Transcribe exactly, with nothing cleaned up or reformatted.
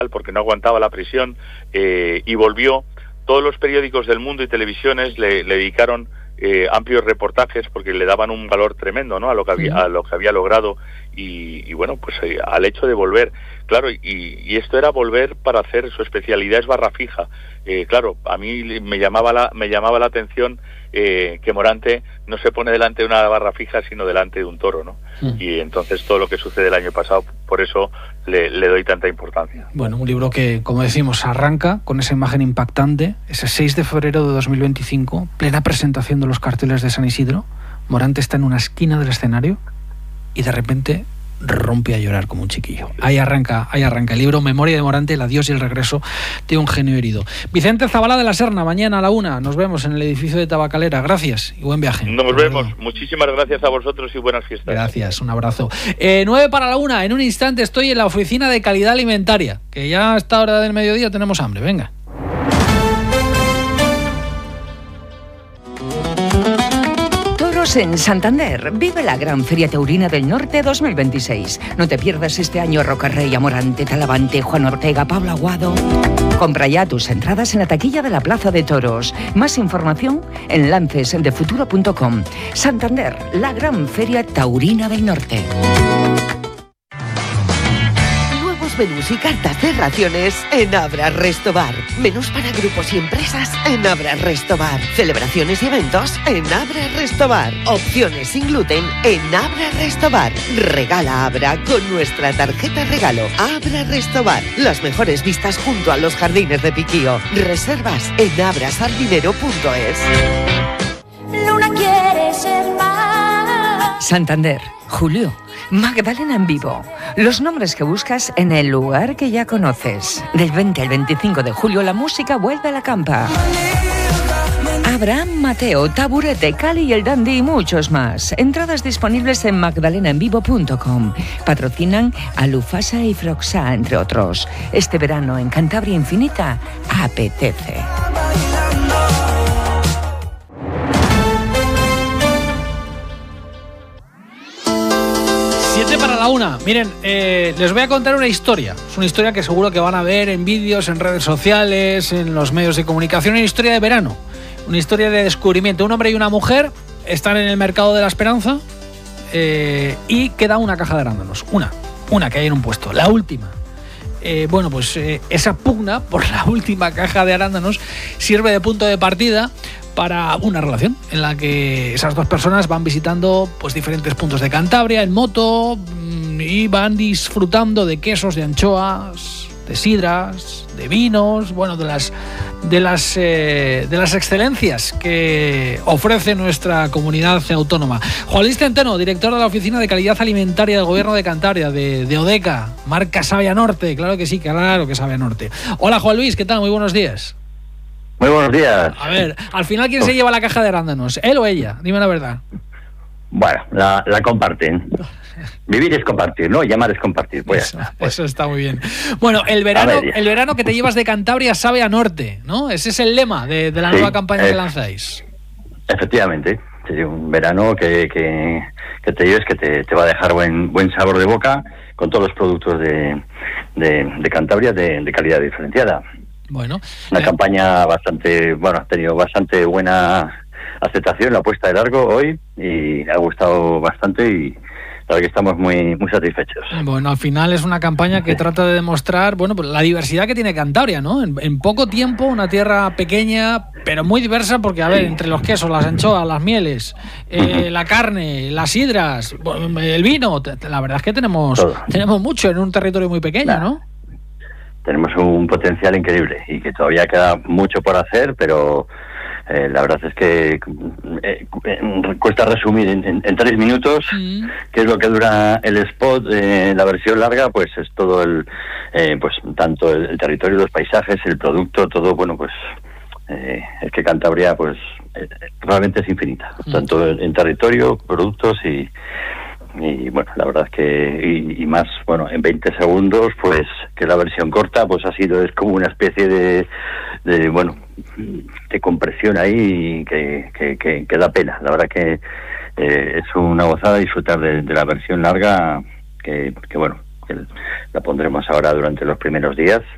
porque no aguantaba la prisión, eh, y volvió. Todos los periódicos del mundo y televisiones le, le dedicaron eh, amplios reportajes porque le daban un valor tremendo, ¿no?, a lo que había, a lo que había logrado y, y bueno, pues eh, al hecho de volver, claro, y, y esto era volver para hacer, su especialidad es barra fija. Eh, claro, a mí me llamaba la, me llamaba la atención eh, que Morante no se pone delante de una barra fija, sino delante de un toro, ¿no? Mm. Y entonces todo lo que sucede el año pasado, por eso le, le doy tanta importancia. Bueno, un libro que, como decimos, arranca con esa imagen impactante, ese seis de febrero de dos mil veinticinco, plena presentación de los carteles de San Isidro. Morante está en una esquina del escenario y de repente rompe a llorar como un chiquillo. Ahí arranca, ahí arranca el libro Memoria de Morante, el adiós y el regreso de un genio herido. Vicente Zabala de la Serna, mañana a la una, nos vemos en el edificio de Tabacalera. Gracias y buen viaje. Nos vemos. Muchísimas gracias a vosotros y buenas fiestas. Gracias, un abrazo. Eh, nueve para la una, en un instante estoy en la oficina de calidad alimentaria, que ya a esta hora del mediodía tenemos hambre. Venga. En Santander, vive la Gran Feria Taurina del Norte dos mil veintiséis. No te pierdas este año a Rocarrey, a Morante, Talavante, Juan Ortega, Pablo Aguado. Compra ya tus entradas en la taquilla de la Plaza de Toros. Más información en lances de futuro punto com. Santander, la Gran Feria Taurina del Norte. Menús y cartas de raciones en Abra Restobar. Menús para grupos y empresas en Abra Restobar. Celebraciones y eventos en Abra Restobar. Opciones sin gluten en Abra Restobar. Regala Abra con nuestra tarjeta regalo. Abra Restobar. Las mejores vistas junto a los jardines de Piquío. Reservas en abrasardinero punto es. Luna quiere ser más. Santander, Julio. Magdalena en vivo. Los nombres que buscas en el lugar que ya conoces. Del veinte al veinticinco de julio la música vuelve a la campa. Abraham Mateo, Taburete, Cali y el Dandy y muchos más. Entradas disponibles en magdalena en vivo punto com. Patrocinan a Lufasa y Froxa, entre otros. Este verano en Cantabria Infinita apetece. siete para la una. Miren, eh, les voy a contar una historia. Es una historia que seguro que van a ver en vídeos, en redes sociales, en los medios de comunicación. Una historia de verano, una historia de descubrimiento. Un hombre y una mujer están en el mercado de la Esperanza eh, y queda una caja de arándanos. Una, una que hay en un puesto. La última. Eh, bueno, pues eh, esa pugna por la última caja de arándanos sirve de punto de partida para una relación en la que esas dos personas van visitando pues diferentes puntos de Cantabria en moto y van disfrutando de quesos, de anchoas, de sidras, de vinos, bueno, de las de las eh, de las excelencias que ofrece nuestra comunidad autónoma. Juan Luis Centeno, director de la Oficina de Calidad Alimentaria del Gobierno de Cantabria, de, de Odeca, marca Sabia Norte, claro que sí, claro que Sabia Norte. Hola Juan Luis, ¿qué tal? Muy buenos días. Muy buenos días. A ver, al final, ¿quién se lleva la caja de arándanos? ¿Él o ella? Dime la verdad. Bueno, la, la comparten. Vivir es compartir, ¿no? Llamar es compartir. Pues eso, pues. eso está muy bien. Bueno, el verano, ver, el verano que te llevas de Cantabria sabe a norte, ¿no? Ese es el lema de, de la sí, nueva campaña eh, que lanzáis. Efectivamente. Sí, un verano que, que, que te lleves, que te, te va a dejar buen buen sabor de boca con todos los productos de, de, de Cantabria de, de calidad diferenciada. Bueno, una eh, campaña bastante, bueno, ha tenido bastante buena aceptación, la puesta de largo hoy, y ha gustado bastante y la verdad que estamos muy muy satisfechos. Bueno, al final es una campaña que sí. trata de demostrar, bueno, pues la diversidad que tiene Cantabria, ¿no? En, en poco tiempo, una tierra pequeña, pero muy diversa, porque, a ver, entre los quesos, las anchoas, las mieles, eh, la carne, las sidras, el vino, la verdad es que tenemos, tenemos mucho en un territorio muy pequeño, ¿no? Tenemos un potencial increíble y que todavía queda mucho por hacer, pero eh, la verdad es que eh, cuesta resumir en, en, en tres minutos mm. qué es lo que dura el spot. Eh, la versión larga, pues es todo el, eh, pues tanto el, el territorio, los paisajes, el producto, todo. Bueno, pues eh, es que Cantabria, pues eh, realmente es infinita, mm. tanto en, en territorio, productos y y bueno, la verdad es que y, y más, bueno, en veinte segundos, pues que la versión corta pues ha sido, es como una especie de, de bueno, de compresión ahí que, que, que, que da pena. La verdad que eh, es una gozada disfrutar de, de la versión larga, que, que bueno, que la pondremos ahora durante los primeros días